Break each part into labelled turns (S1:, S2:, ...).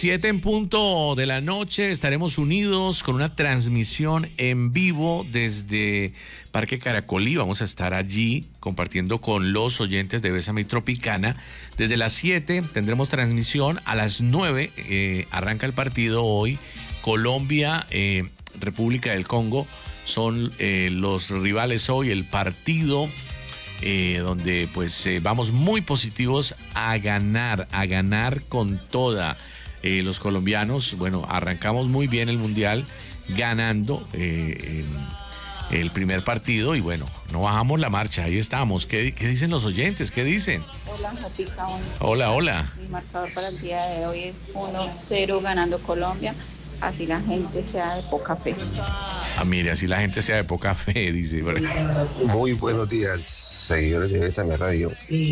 S1: 7 en punto de la noche, estaremos unidos con una transmisión en vivo desde Parque Caracolí. Vamos a estar allí compartiendo con los oyentes de Bésame Tropicana. Desde las 7 tendremos transmisión, a las 9 arranca el partido hoy. Colombia, República del Congo son los rivales hoy, el partido donde pues vamos muy positivos a ganar con toda. Los colombianos, bueno, arrancamos muy bien el Mundial ganando el primer partido y bueno, no bajamos la marcha, ahí estamos. ¿Qué dicen los oyentes? ¿Qué dicen?
S2: Hola, Jotica.
S1: Hola.
S2: Mi marcador para el día de hoy es 1-0 ganando Colombia. Así la gente sea de poca fe.
S1: Mire, así la gente sea de poca fe, dice.
S3: Muy buenos días, seguidores de Bésame Radio.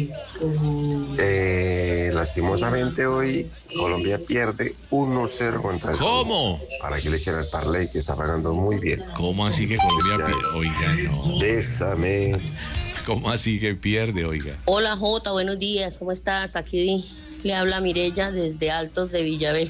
S3: Lastimosamente hoy Colombia pierde 1-0 contra el
S1: ¿Cómo?
S3: Para que le echen al parlay, que está pagando muy bien.
S1: ¿Cómo así que Colombia pierde? Oiga, no.
S3: Bésame.
S1: ¿Cómo así que pierde, oiga?
S4: Hola Jota, buenos días, ¿cómo estás? Aquí le habla Mireya desde Altos de Villabé.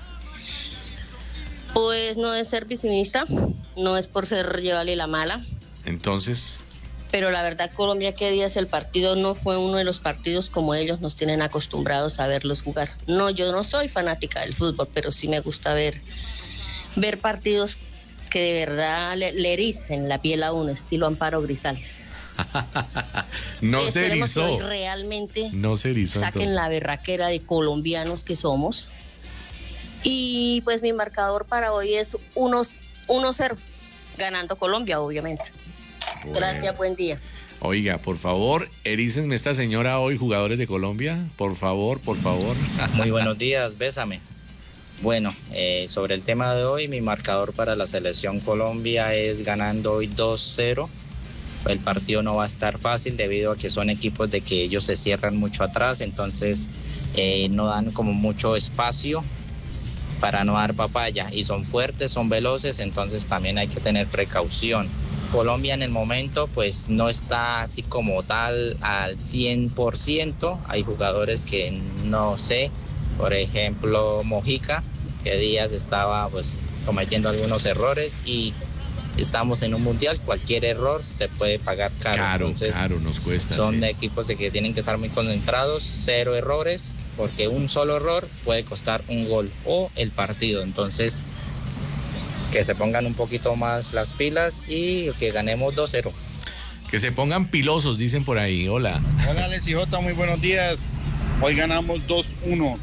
S4: Pues no es ser pesimista, no es por ser llevarle la mala.
S1: Entonces,
S4: pero la verdad, Colombia, ¿qué días el partido no fue uno de los partidos como ellos nos tienen acostumbrados a verlos jugar? No, yo no soy fanática del fútbol, pero sí me gusta ver partidos que de verdad le ericen la piel a uno, estilo Amparo Grisales.
S1: No se erizó.
S4: Que hoy realmente
S1: no se erizó,
S4: saquen
S1: entonces
S4: la berraquera de colombianos que somos. Y pues mi marcador para hoy es 1-0, ganando Colombia, obviamente. Bueno. Gracias, buen día.
S1: Oiga, por favor, erícenme esta señora hoy, jugadores de Colombia, por favor.
S5: Muy buenos días, Bésame. Bueno, sobre el tema de hoy, mi marcador para la selección Colombia es ganando hoy 2-0. El partido no va a estar fácil debido a que son equipos de que ellos se cierran mucho atrás, entonces no dan como mucho espacio para no dar papaya, y son fuertes, son veloces, entonces también hay que tener precaución. Colombia en el momento pues no está así como tal al 100%, hay jugadores que no sé, por ejemplo Mojica, que Díaz estaba pues cometiendo algunos errores y estamos en un mundial, cualquier error se puede pagar caro. Entonces,
S1: nos cuesta.
S5: Son
S1: sí.
S5: equipos de que tienen que estar muy concentrados, 0 errores, porque un solo error puede costar un gol o el partido. Entonces, que se pongan un poquito más las pilas y que ganemos 2-0.
S1: Que se pongan pilosos, dicen por ahí. Hola.
S6: Hola, Alex y Jota, muy buenos días. Hoy ganamos 2-1.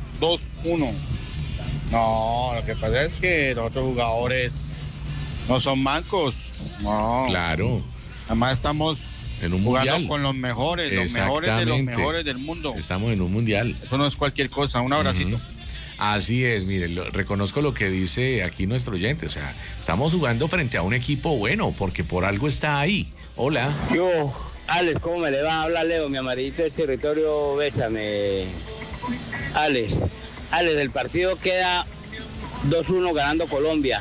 S6: No, lo que pasa es que los otros jugadores no son mancos, no.
S1: Claro.
S6: Además estamos
S1: en un
S6: jugando
S1: mundial
S6: con los mejores de los mejores del mundo.
S1: Estamos en un mundial.
S6: Eso no es cualquier cosa, un abracito.
S1: Uh-huh. Así es, mire, reconozco lo que dice aquí nuestro oyente, o sea, estamos jugando frente a un equipo bueno, porque por algo está ahí. Hola.
S7: Yo, Alex, ¿cómo me le va a hablar Leo, mi amarillito del territorio? Bésame. Alex, el partido queda 2-1 ganando Colombia.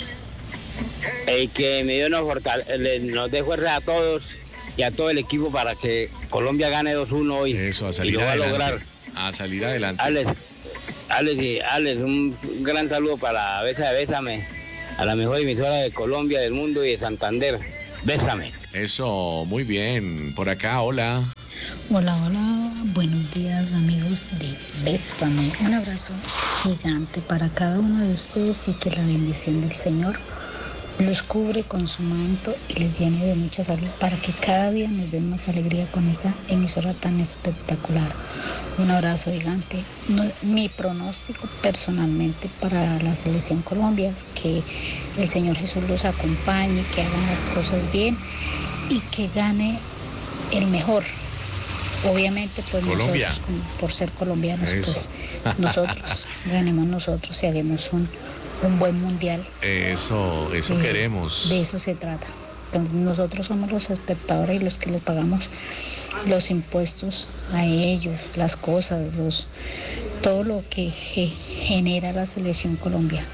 S7: Que me dio nos dé fuerza a todos y a todo el equipo para que Colombia gane 2-1 hoy.
S1: Eso, a salir
S7: y lo va
S1: adelante.
S7: A lograr.
S1: A salir adelante.
S7: Alex, un gran saludo para Bésame, a la mejor emisora de Colombia, del mundo y de Santander. Bésame.
S1: Eso, muy bien. Por acá, hola.
S8: Hola, buenos días amigos de Bésame. Un abrazo gigante para cada uno de ustedes y que la bendición del Señor los cubre con su manto y les llene de mucha salud para que cada día nos den más alegría con esa emisora tan espectacular. Un abrazo gigante. Mi pronóstico personalmente para la selección Colombia es que el Señor Jesús los acompañe, que hagan las cosas bien y que gane el mejor. Obviamente pues
S1: Colombia.
S8: Nosotros por ser colombianos
S1: Eso.
S8: pues nosotros ganemos nosotros y hagamos un buen mundial.
S1: Eso queremos.
S8: De eso se trata. Entonces nosotros somos los espectadores y los que les pagamos los impuestos a ellos, las cosas, todo lo que genera la selección Colombia.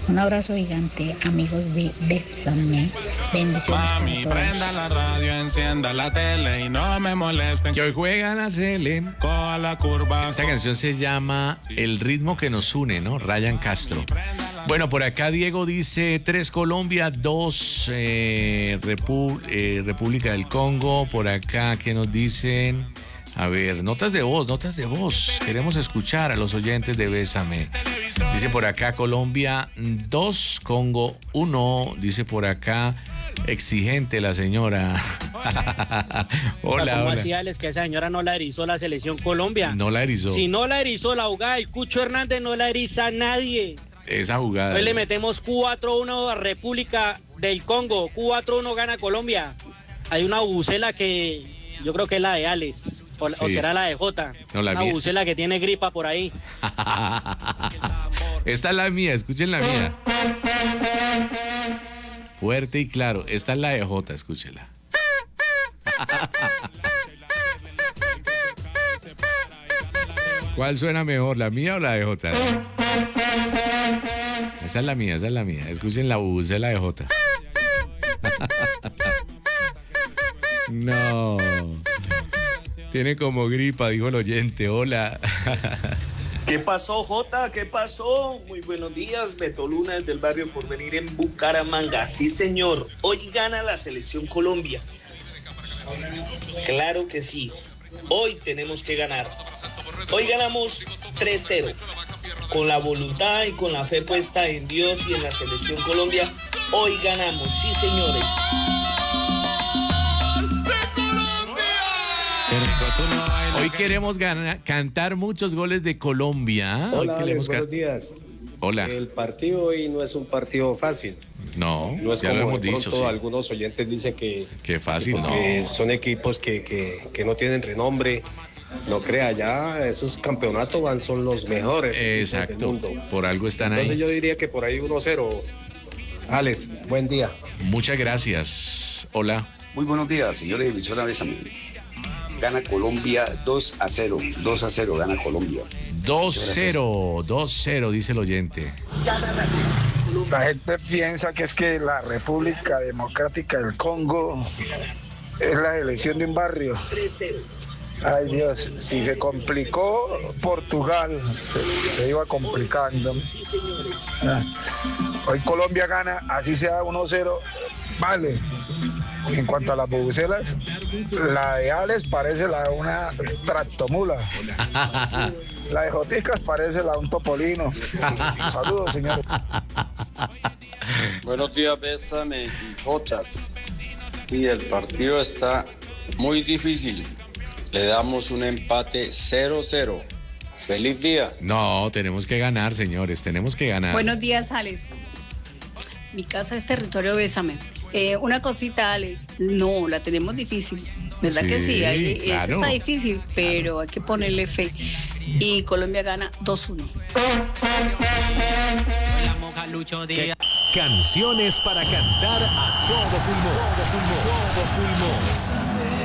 S8: Un abrazo gigante, amigos de Bésame. Bendiciones para todos.
S9: Prenda la radio, encienda la tele y no me molesten.
S1: Que hoy juegan a CL.
S9: Coja la curva.
S1: Esta canción se llama El ritmo que nos une, ¿no? Ryan Castro. Bueno, por acá Diego dice 3 Colombia, 2 República del Congo. Por acá, ¿qué nos dicen? A ver, notas de voz. Queremos escuchar a los oyentes de Bésame. Dice por acá Colombia 2, Congo 1. Dice por acá, exigente la señora. Hola,
S10: ¿Cómo
S1: hola.
S10: hacía Alex que esa señora no la erizó la selección Colombia?
S1: No la erizó.
S10: Si no la erizó la jugada del Cucho Hernández, no la eriza nadie.
S1: Esa jugada.
S10: Hoy le metemos 4-1 a República del Congo. 4-1 gana Colombia. Hay una bucela que yo creo que es la de Alex. O será la de Jota.
S1: No, la
S10: una
S1: mía.
S10: bucela que tiene gripa por ahí.
S1: Esta es la mía, escuchen la mía. Fuerte y claro. Esta es la de Jota, escúchela. ¿Cuál suena mejor, la mía o la de Jota? Esa es la mía. Escuchen la bucela de Jota. No. Tiene como gripa, dijo el oyente. Hola.
S11: ¿Qué pasó, Jota? ¿Qué pasó? Muy buenos días, Beto Luna desde el barrio Porvenir en Bucaramanga. Sí, señor. Hoy gana la selección Colombia. Claro que sí. Hoy tenemos que ganar. Hoy ganamos 3-0. Con la voluntad y con la fe puesta en Dios y en la selección Colombia, hoy ganamos. Sí, señores.
S1: Hoy queremos cantar muchos goles de Colombia.
S12: Hola,
S1: Hoy queremos
S12: buenos días.
S1: Hola.
S12: El partido hoy no es un partido fácil.
S1: No,
S12: No es
S1: ya
S12: como
S1: lo hemos
S12: de pronto
S1: dicho. Sí.
S12: algunos oyentes dicen que
S1: fácil,
S12: porque
S1: no.
S12: son equipos que no tienen renombre. No crea, ya esos campeonatos son los mejores
S1: Exacto.
S12: del mundo.
S1: Por algo están
S12: Entonces
S1: ahí.
S12: yo diría que por ahí 1-0. Alex, buen día.
S1: Muchas gracias. Hola.
S13: Muy buenos días, señores de emisora Bésame. Gana Colombia 2-0. 2-0 gana Colombia.
S1: 2-0, dice el oyente.
S14: La gente piensa que es que la República Democrática del Congo es la elección de un barrio. Ay Dios, si se complicó Portugal, se iba complicando. Hoy Colombia gana, así sea 1-0, vale. En cuanto a las bubucelas, la de Alex parece la de una tractomula. La de Joticas parece la de un topolino. Saludos, señores.
S15: Buenos días, Bésame y Jota. Y el partido está muy difícil. Le damos un empate 0-0. ¡Feliz día!
S1: No, tenemos que ganar, señores, tenemos que ganar.
S16: Buenos días, Alex. Mi casa es territorio Bésame. Una cosita, Alex. No, la tenemos difícil. ¿Verdad
S1: Sí,
S16: que sí? Ahí,
S1: claro.
S16: Eso está difícil, pero hay que ponerle fe. Y Colombia gana 2-1.
S17: Canciones para cantar a todo pulmón. Todo pulmón. Todo pulmón.